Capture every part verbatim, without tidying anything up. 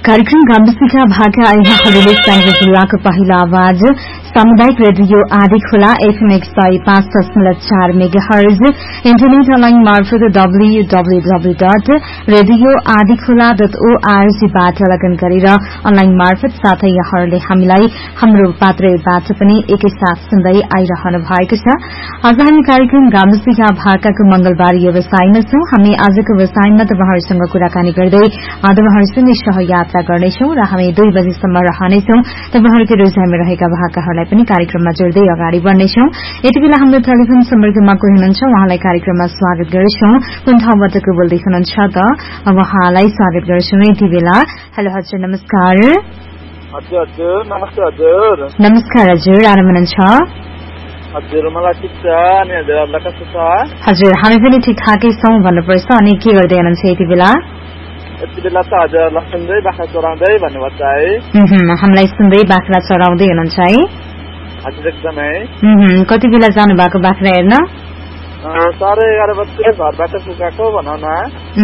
कार्यक्रम गाम्बीका भाका यहाँहरूले साङ्गे जिल्लाको पहिलो आवाज सामुदायिक रेडियो आदि खोला एफएम एक सय पाँच दशमलव चार मेगा हर्ज इन्टरनेट अनलाइन मार्फत W W W dot radio आदि खोला डट ओआरजीबाट लगन गरेर अनलाइन मार्फत साथै यहाँहरूले हामीलाई हाम्रो पात्रबाट पनि एकैसाथ सुन्दै आइरहनु भएको छ। आज हामी कार्यक्रम गाम्बीका भाकाको मंगलबार व्यवसायमा छौं। हामी आजको व्यवसायमा तपाईहरुसँग कुराकानी गर्दै तपाईहरुसँगै सहयात्रा गर्नेछौं र हामी दुई बजेसम्म रहनेछौं। तपाईहरुको रोजाइमा रहेका भाकाहरूलाई पनि कार्यक्रममा जोड्दै अगाडि बढ्नेछौं। यति बेला हाम्रो टेलिफोन सम्पर्कमा कोही हुनुहुन्छ, उहाँलाई कार्यक्रममा स्वागत गर्छौं। कुन ठाउँबाट को बोल्दै हुनुहुन्छ त उहाँलाई स्वागत गर्छौं यति बेला। हेलो हजुर, नमस्कार। हजुर हजुर, नमस्ते हजुर। नमस्कार हजुर, आराम हुनुहुन्छ? हजुर, मलाई ठिक छ। अनि हजुरहरूलाई कस्तो छ? हजुर, हामी पनि ठिकठाकै छौं भन्नुपर्छ। अनि के गर्दै हुनुहुन्छ यति बेला? यति बेला त हजुरहरूलाई सुन्दै बाख्रा चराउँदै भन्नुभएको छ है। हामीलाई सुन्दै बाख्रा चराउँदै हुनुहुन्छ है? हजुर, एकदमै। कति बेला जानु भएको बाख्रा हेर्न? साढे एघार बजे घरबाट पुगाएको भनौँ न।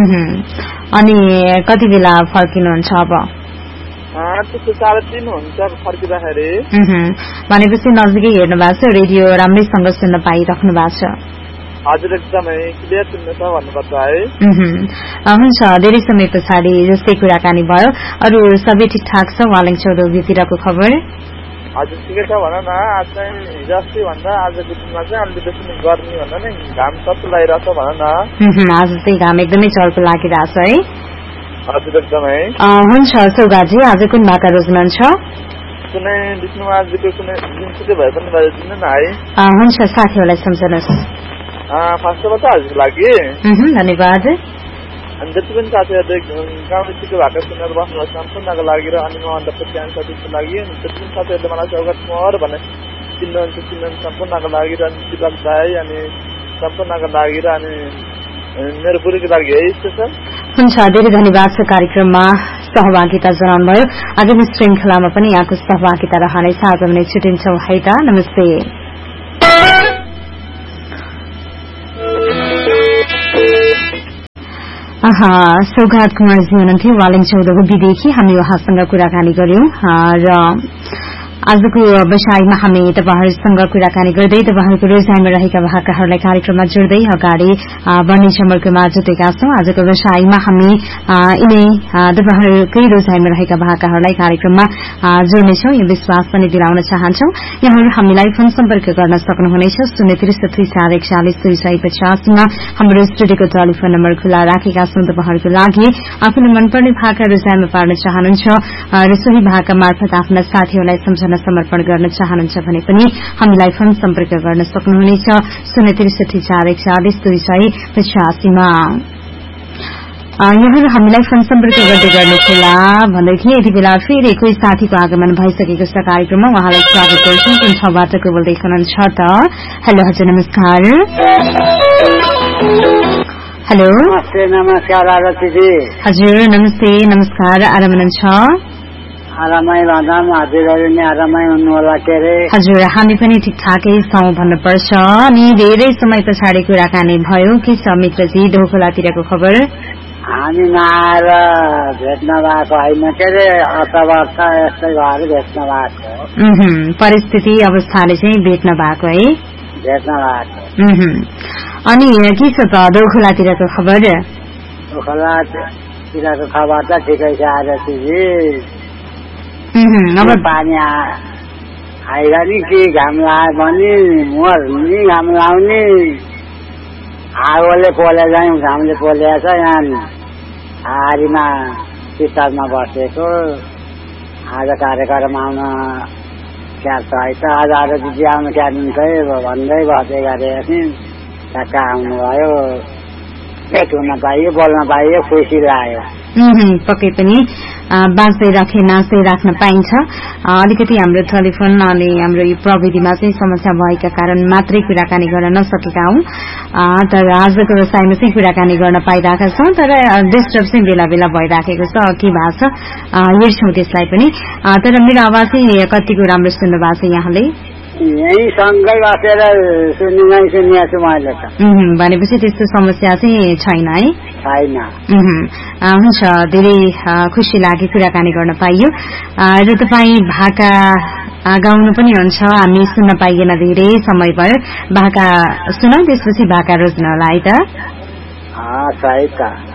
अनि कति बेला फर्किनुहुन्छ अब? त्यस्तो साढे तीन हुन्छ फर्किँदाखेरि। भनेपछि नजिकै हेर्नु भएको छ, रेडियो राम्रैसँग सुन्न पाइराख्नु भएको छ? हजुर, एकदमै क्लियर सुन्नु छ भन्नुपर्छ है। हुन्छ, धेरै समय पछाडि जस्तै कुराकानी भयो। अरू सबै ठिकठाक छ? वालिङ चौधरीतिरको खबर? हजुर, ठिकै छ भन न। आज चाहिँ हिजो अस्ति भन्दा आजको दिनमा चाहिँ अलिकति बेसी गर्मी भन्दा नि घाम चर्को लागिरहेछ भन न। आज चाहिँ घाम एकदमै चर्को लागिरहेछ है? हजुर, एकदमै। हुन्छ सौगाजी, आज कुन भाका रोज्नुहुन्छ? कुनै विष्णुमाजीको कुनै जुनसुकै भए पनि दिनु न है। हुन्छ, साथीहरूलाई सम्झनुहोस्। फर्स्टमा त हजुरको लागि धन्यवाद। अनि जति पनि साथीहरूले गाउँदेखिको भाका सुनेर बस्नुभयो सम्पूर्णको लागि र अनि म अन्त प्रत्यान साथीको लागि जति पनि साथीहरूले मलाई स्वागत मोर भने चिन्नुहुन्छ चिन्नुहुन्छ सम्पूर्णको लागि र दिपक दाई अनि सम्पूर्णको लागि र अनि मेरो बुढीको लागि है स्पेसल। हुन्छ, धेरै धन्यवाद छ कार्यक्रममा सहभागिता जनाउनु भयो। आगामी श्रृङ्खलामा पनि यहाँको सहभागिता रहनेछ। आज भने छुट्टिन्छौँ है त, नमस्ते। सौगात कुमारजी हुनुहुन्थ्यो वालिङ चौधरीदेखि। हामी उहाँसँग कुराकानी गर्यौं र आजको बसाईमा हामी तपाईहरुसँग कुराकानी गर्दै तपाईहरुको रोजाइमा रहेका भाकाहरूलाई कार्यक्रममा जोड्दै अगाडि बढ्ने जमर्कोमा जुटेका छौं। आजको बसाईमा हामी यिनै तपाईहरुकै रोजाइमा रहेका भाकाहरूलाई कार्यक्रममा जोड्नेछौं, यो विश्वास पनि दिलाउन चाहन्छौं। यहाँहरू हामीलाई फोन सम्पर्क गर्न सक्नुहुनेछ शून्य त्रिसठी चार एकचालिस दुई सय पचासमा हाम्रो स्टुडियोको टेलिफोन नम्बर खुला राखेका छौं तपाईहरुको लागि। आफूले मनपर्ने भाका रोजाइमा पार्न चाहनुहुन्छ र सोही भाका मार्फत आफ्ना साथीहरूलाई सम्झन समर्पण गर्न चाहनुहुन्छ भने पनि हामीलाई फोन सम्पर्क गर्न सक्नुहुनेछ शून्य त्रिसठी चार एकचालिस दुई सय पचासीमा। यहाँहरू हामीलाई फोन सम्पर्क गर्दै गर्नुहोला भन्दै थिए। यति बेला फेरि कोही साथीको आगमन भइसकेको छ कार्यक्रममा, उहाँलाई स्वागत गर्छौं। कुन ठाउँबाट को बोल्दै हुनुहुन्छ त? हेलो हजुर, नमस्कार। हेलो, नमस्कार आरतीजी। हजुर, नमस्ते। नमस्कार, आराम हुनुहुन्छ? आरामै भन्दा हजुरहरू नि आरामै हुनु होला के अरे? हजुर, हामी पनि ठिकठाकै छौं भन्नुपर्छ। अनि धेरै समय पछाडि कुराकानी भयो। के छ मित्रजी ढोखोलातिरको खबर? हामी नआएर भेट्न भएको होइन के अरे, अर्थव्यवस्था यस्तै भएर भेट्न भएको। परिस्थिति अवस्थाले चाहिँ भेट्न भएको है? भेट्न भएको। अनि के छ त ढोखोलातिरको खबर? ढोखोलातिरको खबर त ठिकै छ आरतीजी। अब पानी आइरहने कि घाम लाग्यो भने मर्ने, घाम लाउने, आगोले पोले जाउँ, घामले पोलेको छ। यहाँ हारीमा शीतलमा बसेको आज कार्यक्रम आउन क्यार छ है त। आज आरतीजी आउनु क्यार हुन्छ भन्दै बस्दै गरेको थिएँ, ठ्याक्क आउनुभयो, भेट हुन पाइयो, बोल्न पाइयो, खुसी लाग्यो। पक्कै पनि बाँच्दै राखे नाच्दै राख्न पाइन्छ। अलिकति हाम्रो टेलिफोन अनि हाम्रो यो प्रविधिमा चाहिँ समस्या भएका कारण मात्रै कुराकानी गर्न नसकेका हौं। तर आजको व्यवसायमा चाहिँ कुराकानी गर्न पाइरहेका छौं, तर डिस्टर्ब चाहिँ बेला बेला भइराखेको छ। के भएको छ हेर्छौं त्यसलाई पनि। तर मेरो आवाज चाहिँ कतिको राम्रो सुन्नु भएको छ यहाँले? यही सँगै बसेर सुनिनै सुनिएको छु मैले त। भनेपछि त्यस्तो समस्या चाहिँ छैन है? छैन। हुन्छ, धेरै खुसी लाग्यो कुराकानी गर्न पाइयो। र तपाईँ भाका गाउनु पनि हुन्छ, हामी सुन्न पाइएन धेरै समय भयो। भाका सुनौ, त्यसपछि भाका रोज्नलाई त। सही त।